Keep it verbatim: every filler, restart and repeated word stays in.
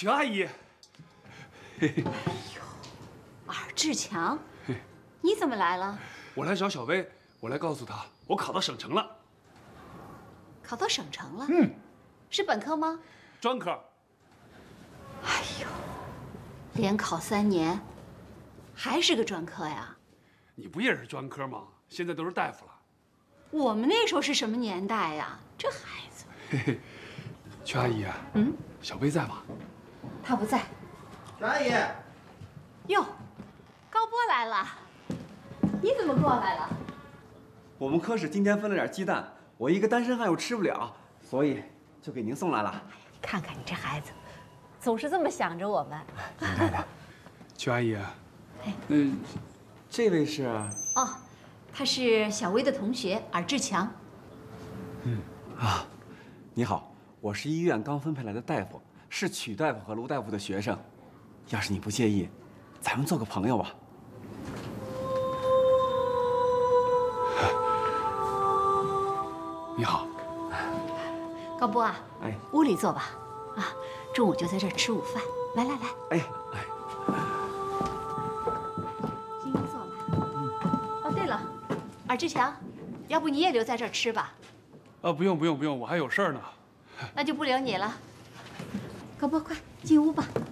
曲阿姨。嘿嘿。 哎呦，尔志强，你怎么来了？ 我来找小薇，我来告诉她我考到省城了。 考到省城了？ 嗯。 是本科吗？ 专科。 哎呦，连考三年，还是个专科呀？ 你不也是专科吗？现在都是大夫了。 我们那时候是什么年代呀？这孩子。 嘿嘿，曲阿姨，嗯，小薇在吗？ 她不在。 曲阿姨。 哟，高波来了，你怎么过来了？ 我们科室今天分了点鸡蛋，我一个单身汉又吃不了，所以就给您送来了。哎呀， 你看看你这孩子，总是这么想着我们。 应该的。 曲阿姨， 哎， 嗯，这位是？ 哦，他是小薇的同学尔志强。 嗯啊，你好，我是医院刚分配来的大夫，是曲大夫和卢大夫的学生。要是你不介意，咱们做个朋友吧。 你好， 高波啊， 哎， 屋里坐吧。啊，中午就在这儿吃午饭。来来来， 哎哎， 进屋坐吧。嗯。哦，对了，尔志强，要不你也留在这儿吃吧？ 啊，不用不用不用，我还有事儿呢。 那就不留你了。高波，快进屋吧。